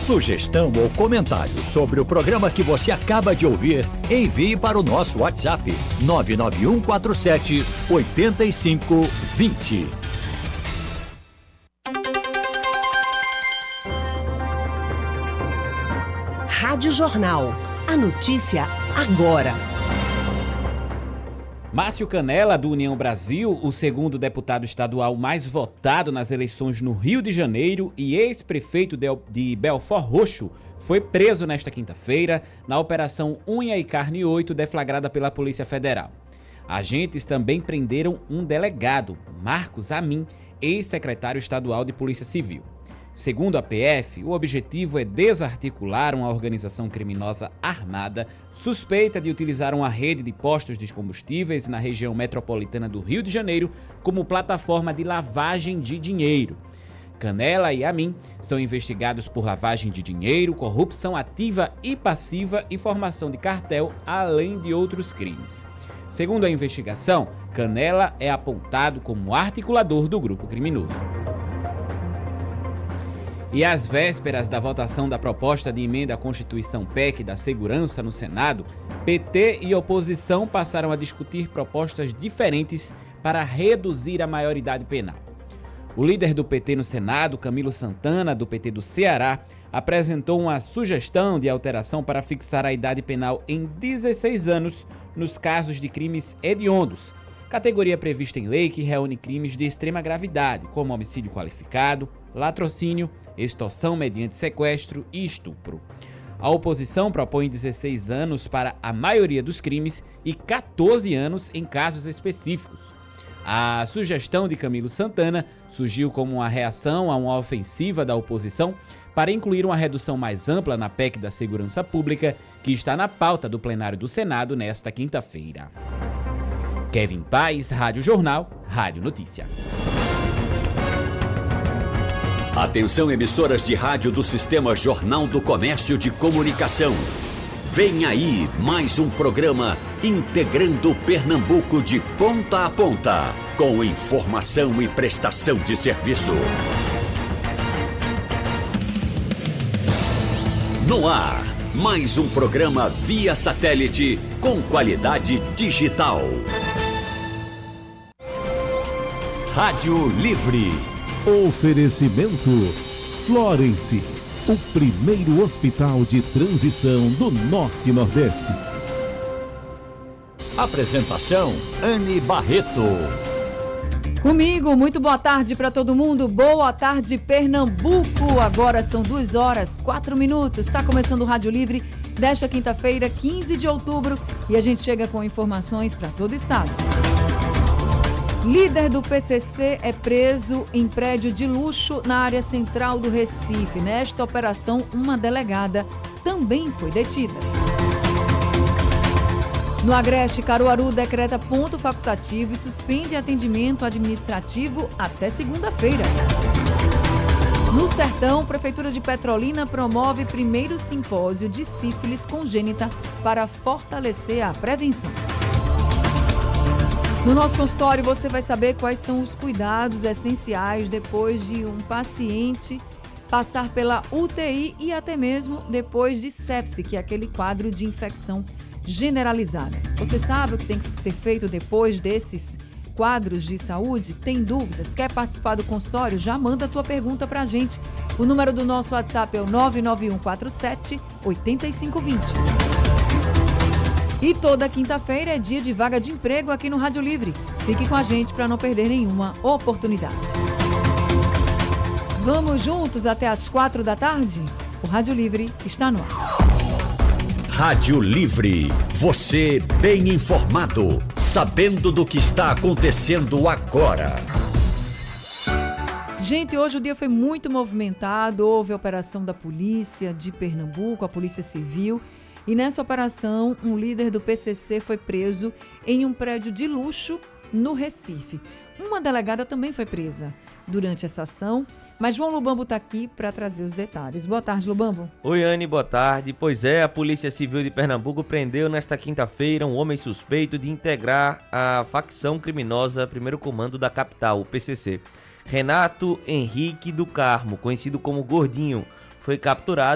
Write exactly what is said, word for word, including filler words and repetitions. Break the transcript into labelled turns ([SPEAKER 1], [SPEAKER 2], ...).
[SPEAKER 1] Sugestão ou comentário sobre o programa que você acaba de ouvir, envie para o nosso WhatsApp nove nove um quatro sete oito cinco dois zero.
[SPEAKER 2] Rádio Jornal. A notícia agora.
[SPEAKER 3] Márcio Canela, do União Brasil, o segundo deputado estadual mais votado nas eleições no Rio de Janeiro e ex-prefeito de Belford Roxo, foi preso nesta quinta-feira na Operação Unha e Carne oito, deflagrada pela Polícia Federal. Agentes também prenderam um delegado, Marcos Amin, ex-secretário estadual de Polícia Civil. Segundo a P F, o objetivo é desarticular uma organização criminosa armada suspeita de utilizar uma rede de postos de combustíveis na região metropolitana do Rio de Janeiro como plataforma de lavagem de dinheiro. Canela e Amin são investigados por lavagem de dinheiro, corrupção ativa e passiva e formação de cartel, além de outros crimes. Segundo a investigação, Canela é apontado como articulador do grupo criminoso. E às vésperas da votação da proposta de emenda à Constituição P E C da Segurança no Senado, P T e oposição passaram a discutir propostas diferentes para reduzir a maioridade penal. O líder do P T no Senado, Camilo Santana, do P T do Ceará, apresentou uma sugestão de alteração para fixar a idade penal em dezesseis anos nos casos de crimes hediondos, categoria prevista em lei que reúne crimes de extrema gravidade, como homicídio qualificado, latrocínio, extorsão mediante sequestro e estupro. A oposição propõe dezesseis anos para a maioria dos crimes e quatorze anos em casos específicos. A sugestão de Camilo Santana surgiu como uma reação a uma ofensiva da oposição para incluir uma redução mais ampla na P E C da Segurança Pública, que está na pauta do plenário do Senado nesta quinta-feira. Kevin Paes, Rádio Jornal, Rádio Notícia.
[SPEAKER 1] Atenção, emissoras de rádio do Sistema Jornal do Comércio de Comunicação. Vem aí mais um programa integrando Pernambuco de ponta a ponta, com informação e prestação de serviço. No ar, mais um programa via satélite com qualidade digital. Rádio Livre.
[SPEAKER 4] Oferecimento Florence, o primeiro hospital de transição do Norte e Nordeste.
[SPEAKER 1] Apresentação Anne Barreto.
[SPEAKER 5] Comigo, muito boa tarde para todo mundo. Boa tarde, Pernambuco. Agora são duas horas, quatro minutos. Está começando o Rádio Livre desta quinta-feira, quinze de outubro, e a gente chega com informações para todo o estado. Líder do P C C é preso em prédio de luxo na área central do Recife. Nesta operação, uma delegada também foi detida. No Agreste, Caruaru decreta ponto facultativo e suspende atendimento administrativo até segunda-feira. No Sertão, Prefeitura de Petrolina promove primeiro simpósio de sífilis congênita para fortalecer a prevenção. No nosso consultório, você vai saber quais são os cuidados essenciais depois de um paciente passar pela U T I e até mesmo depois de sepse, que é aquele quadro de infecção generalizada. Você sabe o que tem que ser feito depois desses quadros de saúde? Tem dúvidas? Quer participar do consultório? Já manda a tua pergunta pra gente. O número do nosso WhatsApp é o nove nove um quatro sete oito cinco dois zero. E toda quinta-feira é dia de vaga de emprego aqui no Rádio Livre. Fique com a gente para não perder nenhuma oportunidade. Vamos juntos até às quatro da tarde? O Rádio Livre está no ar.
[SPEAKER 1] Rádio Livre, você bem informado, sabendo do que está acontecendo agora.
[SPEAKER 5] Gente, hoje o dia foi muito movimentado, houve a operação da polícia de Pernambuco, a Polícia Civil, e nessa operação um líder do P C C foi preso em um prédio de luxo no Recife. Uma delegada também foi presa durante essa ação, mas João Lubambo está aqui para trazer os detalhes. Boa tarde, Lubambo.
[SPEAKER 6] Oi, Anne, boa tarde. Pois é, a Polícia Civil de Pernambuco prendeu nesta quinta-feira um homem suspeito de integrar a facção criminosa Primeiro Comando da capital, o P C C. Renato Henrique do Carmo, conhecido como Gordinho, foi capturado